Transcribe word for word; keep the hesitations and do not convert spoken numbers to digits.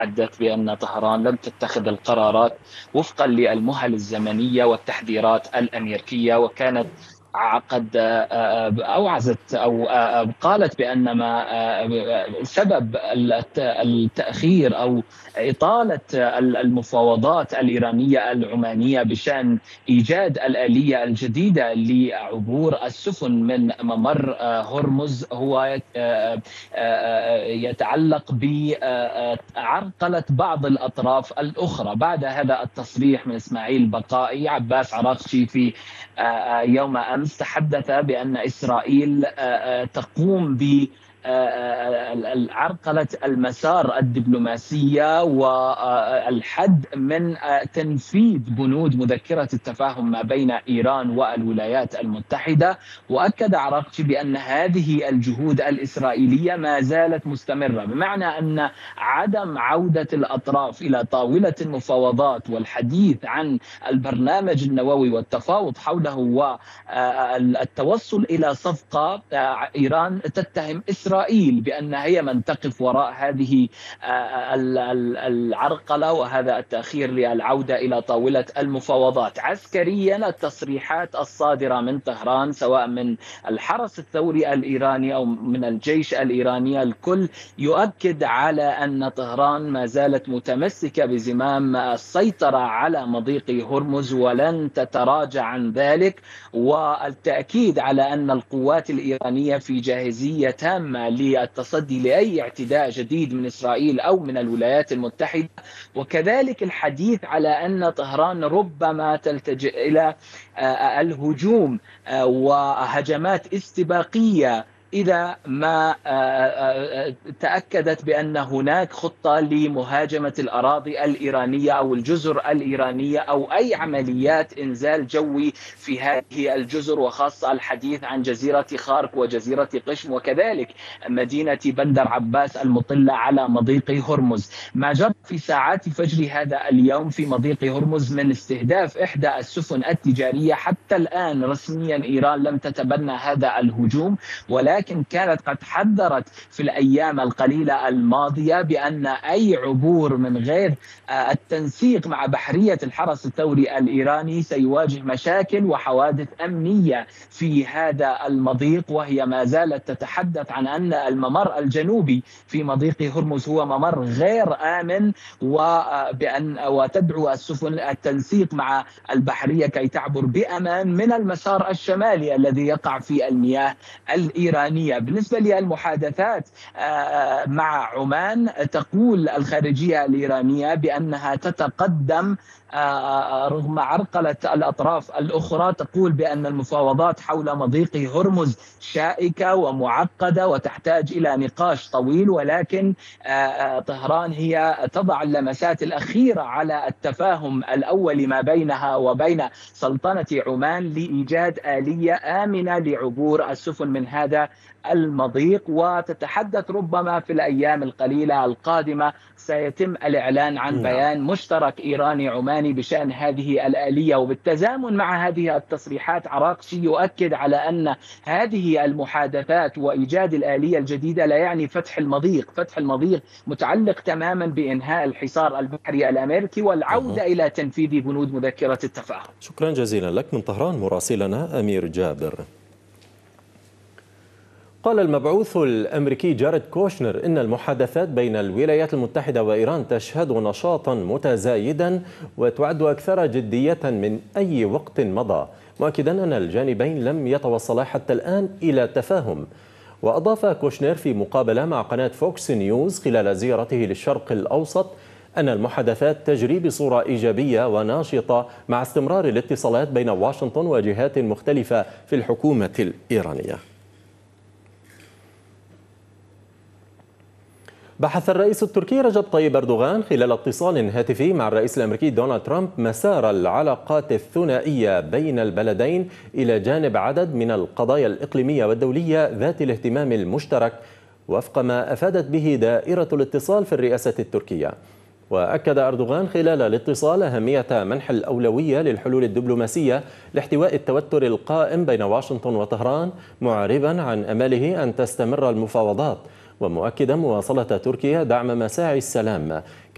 تحدث بأن طهران لم تتخذ القرارات وفقا للمهل الزمنية والتحذيرات الأمريكية، وكانت قد أوعزت أو قالت بأن ما سبب التأخير أو إطالة المفاوضات الإيرانية العمانية بشأن إيجاد الآلية الجديدة لعبور السفن من ممر هرمز هو يتعلق بعرقلة بعض الأطراف الأخرى. بعد هذا التصريح من إسماعيل بقائي، عباس عراقشي في يوم أمس تحدث بأن إسرائيل تقوم ب عرقلة المسار الدبلوماسية والحد من تنفيذ بنود مذكرة التفاهم ما بين إيران والولايات المتحدة. وأكد عراقشي بأن هذه الجهود الإسرائيلية ما زالت مستمرة، بمعنى أن عدم عودة الأطراف إلى طاولة المفاوضات والحديث عن البرنامج النووي والتفاوض حوله والتوصل إلى صفقة. إيران تتهم إسرائيل بأنها هي من تقف وراء هذه العرقلة وهذا التأخير للعودة إلى طاولة المفاوضات. عسكريا، التصريحات الصادرة من طهران سواء من الحرس الثوري الإيراني أو من الجيش الإيراني، الكل يؤكد على أن طهران ما زالت متمسكة بزمام السيطرة على مضيق هرمز ولن تتراجع عن ذلك، والتأكيد على أن القوات الإيرانية في جاهزية تامة للتصدي لأي اعتداء جديد من إسرائيل أو من الولايات المتحدة. وكذلك الحديث على أن طهران ربما تلتجئ إلى الهجوم وهجمات استباقية إذا ما تأكدت بأن هناك خطة لمهاجمة الأراضي الإيرانية أو الجزر الإيرانية أو أي عمليات إنزال جوي في هذه الجزر، وخاصة الحديث عن جزيرة خارك وجزيرة قشم وكذلك مدينة بندر عباس المطلة على مضيق هرمز. ما جرى في ساعات فجر هذا اليوم في مضيق هرمز من استهداف إحدى السفن التجارية، حتى الآن رسميا إيران لم تتبنى هذا الهجوم، ولكن لكن كانت قد حذرت في الأيام القليلة الماضية بأن أي عبور من غير التنسيق مع بحرية الحرس الثوري الإيراني سيواجه مشاكل وحوادث أمنية في هذا المضيق. وهي ما زالت تتحدث عن أن الممر الجنوبي في مضيق هرمز هو ممر غير آمن، وبأن وتدعو السفن التنسيق مع البحرية كي تعبر بأمان من المسار الشمالي الذي يقع في المياه الإيرانية. بالنسبة للمحادثات مع عمان، تقول الخارجية الإيرانية بأنها تتقدم رغم عرقلة الأطراف الأخرى. تقول بأن المفاوضات حول مضيق هرمز شائكة ومعقدة وتحتاج إلى نقاش طويل، ولكن طهران هي تضع اللمسات الأخيرة على التفاهم الأول ما بينها وبين سلطنة عمان لإيجاد آلية آمنة لعبور السفن من هذا المضيق. وتتحدث ربما في الأيام القليلة القادمة سيتم الإعلان عن بيان مشترك إيراني عماني بشأن هذه الآلية. وبالتزامن مع هذه التصريحات، عراقشي يؤكد على أن هذه المحادثات وإيجاد الآلية الجديدة لا يعني فتح المضيق. فتح المضيق متعلق تماما بإنهاء الحصار البحري الأمريكي والعودة إلى تنفيذ بنود مذكرة التفاهم. شكرا جزيلا لك من طهران مراسلنا أمير جابر. قال المبعوث الأمريكي جاريد كوشنر إن المحادثات بين الولايات المتحدة وإيران تشهد نشاطا متزايدا وتعد أكثر جدية من أي وقت مضى، مؤكدا أن الجانبين لم يتوصلا حتى الآن إلى تفاهم. وأضاف كوشنر في مقابلة مع قناة فوكس نيوز خلال زيارته للشرق الأوسط أن المحادثات تجري بصورة إيجابية وناشطة مع استمرار الاتصالات بين واشنطن وجهات مختلفة في الحكومة الإيرانية. بحث الرئيس التركي رجب طيب أردوغان خلال اتصال هاتفي مع الرئيس الأمريكي دونالد ترامب مسار العلاقات الثنائية بين البلدين إلى جانب عدد من القضايا الإقليمية والدولية ذات الاهتمام المشترك، وفق ما أفادت به دائرة الاتصال في الرئاسة التركية. وأكد أردوغان خلال الاتصال أهمية منح الأولوية للحلول الدبلوماسية لاحتواء التوتر القائم بين واشنطن وطهران، معربا عن أمله أن تستمر المفاوضات، ومؤكدا مواصلة تركيا دعم مساعي السلام.